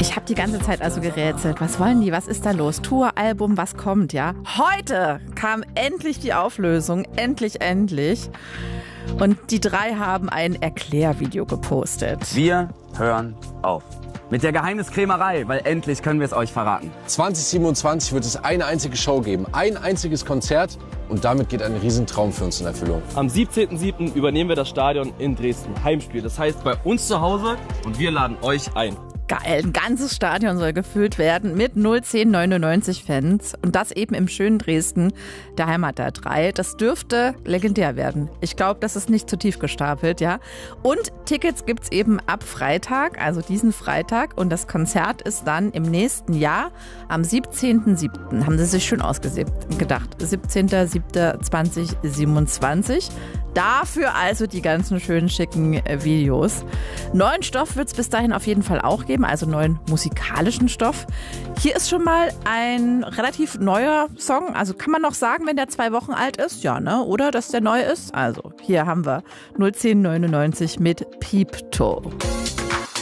Ich habe die ganze Zeit also gerätselt. Was wollen die? Was ist da los? Tour, Album, was kommt, ja? Heute kam endlich die Auflösung. Endlich. Und die drei haben ein Erklärvideo gepostet. Wir hören auf. Mit der Geheimniskrämerei, weil endlich können wir es euch verraten. 2027 wird es eine einzige Show geben, ein einziges Konzert und damit geht ein Riesentraum für uns in Erfüllung. Am 17.07. übernehmen wir das Stadion in Dresden. Heimspiel, das heißt bei uns zu Hause und wir laden euch ein. Geil, ein ganzes Stadion soll gefüllt werden mit 01099 Fans und das eben im schönen Dresden, der Heimat der drei. Das dürfte legendär werden. Ich glaube, das ist nicht zu tief gestapelt, ja. Und Tickets gibt's eben ab Freitag, also diesen Freitag und das Konzert ist dann im nächsten Jahr am 17.07. Haben sie sich schön ausgedacht. 17.07.2027. Dafür also die ganzen schönen, schicken Videos. Neuen Stoff wird es bis dahin auf jeden Fall auch geben, also neuen musikalischen Stoff. Hier ist schon mal ein relativ neuer Song. Also kann man noch sagen, wenn der 2 Wochen alt ist? Ja, ne? Oder dass der neu ist? Also hier haben wir 01099 mit Piepto.